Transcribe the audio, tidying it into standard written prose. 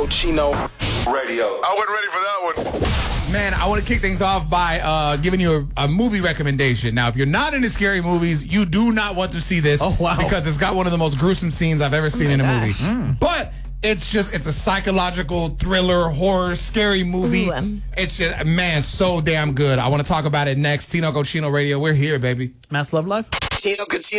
Cochino Radio. I wasn't ready for that one. Man, I want to kick things off by giving you a movie recommendation. Now, if you're not into scary movies, you do not want to see this because it's got one of the most gruesome scenes I've ever seen in a movie. But it's a psychological thriller, horror, scary movie. It's just, man, so damn good. I want to talk about it next. Tino Cochino Radio, we're here, baby. Mass Love Life? Tino Cochino.